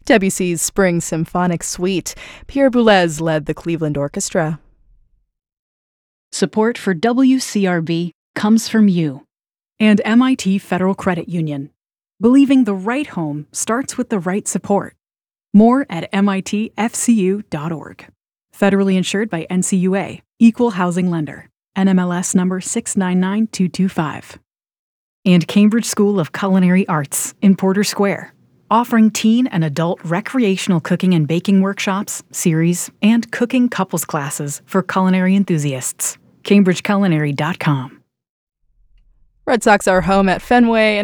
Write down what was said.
Debussy's Spring Symphonic Suite. Pierre Boulez led the Cleveland Orchestra. Support for WCRB comes from you and MIT Federal Credit Union. Believing the right home starts with the right support. More at mitfcu.org. Federally insured by NCUA, Equal Housing Lender, NMLS number 699225. And Cambridge School of Culinary Arts in Porter Square, offering teen and adult recreational cooking and baking workshops, series, and cooking couples classes for culinary enthusiasts. CambridgeCulinary.com. Red Sox are home at Fenway.